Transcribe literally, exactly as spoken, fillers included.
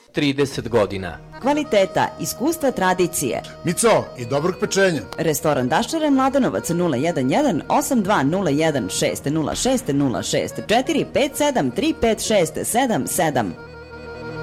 trideset godina. Kvaliteta, iskustva, tradicije. Mico i dobrog pečenja. Restoran Daščare, Mladenovac, nula jedan jedan osam dva nula jedan šest nula šest nula šest četiri pet sedam tri pet šest sedam sedam.